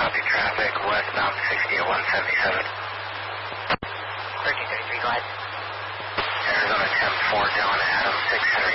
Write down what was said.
copy traffic, westbound 60 at 177. 1333, go ahead. Arizona 10-4, John Adam 6 Henry